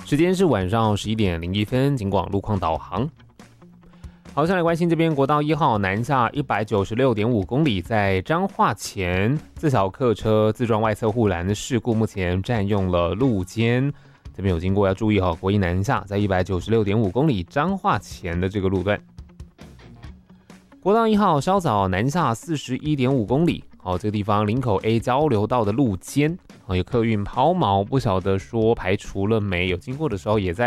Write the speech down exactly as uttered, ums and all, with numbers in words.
时间是晚上十一点零一分，警广路况导航。好，先来关心这边国道一号南下一百九十六点五公里，在彰化前自小客车自撞外侧护栏的事故，目前占用了路肩，这边有经过要注意哈。国一南下在一百九十六点五公里彰化前的这个路段。国道一号稍早南下四十一点五公里，好，这个地方林口 A 交流道的路肩，有客运抛锚，不晓得说排除了没有，经过的时候也在